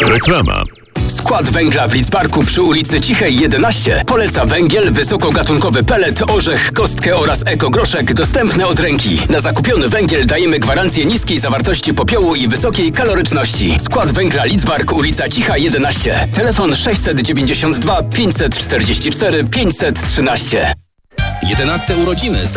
Reklama. Skład węgla w Lidzbarku przy ulicy Cichej 11 poleca węgiel, wysokogatunkowy pelet, orzech, kostkę oraz ekogroszek dostępne od ręki. Na zakupiony węgiel dajemy gwarancję niskiej zawartości popiołu i wysokiej kaloryczności. Skład węgla Lidzbark, ulica Cicha 11. Telefon 692 544 513. 11 urodziny